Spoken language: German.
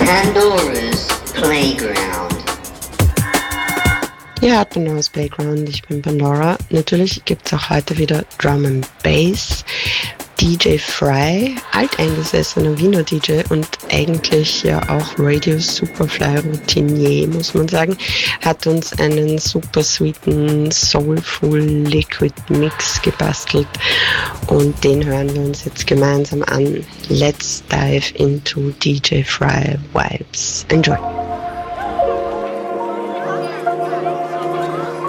Pandora's Playground. Ihr hört Pandora's Playground, ich bin Pandora. Natürlich gibt es auch heute wieder Drum and Bass. DJ Fry, alteingesessener Wiener DJ und eigentlich ja auch Radio Superfly Routinier, muss man sagen, hat uns einen super sweeten, soulful Liquid Mix gebastelt und den hören wir uns jetzt gemeinsam an. Let's dive into DJ Fry Vibes. Enjoy!